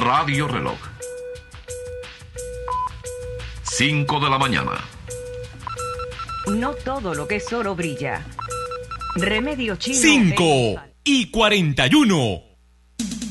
Radio Reloj. 5 de la mañana. No todo lo que es oro brilla. Remedio chino. 5:41.